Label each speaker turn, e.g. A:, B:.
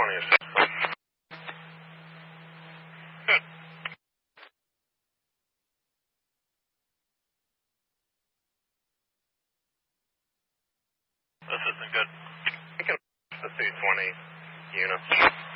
A: or something. Good. This isn't good. I can the C-20 units.